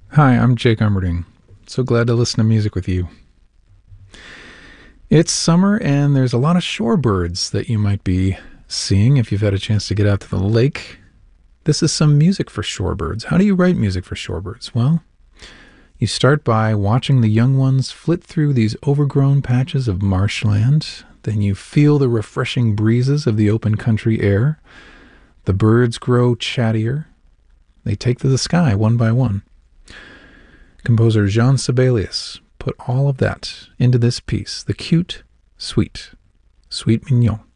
Hi, I'm Jake Umberding. So glad to listen to music with you. It's summer and there's a lot of shorebirds that you might be seeing if you've had a chance to get out to the lake. This is some music for shorebirds. How do you write music for shorebirds? Well, you start by watching the young ones flit through these overgrown patches of marshland. Then you feel the refreshing breezes of the open country air. The birds grow chattier. They take to the sky one by one. Composer Jean Sibelius put all of that into this piece, the cute, sweet, sweet mignon.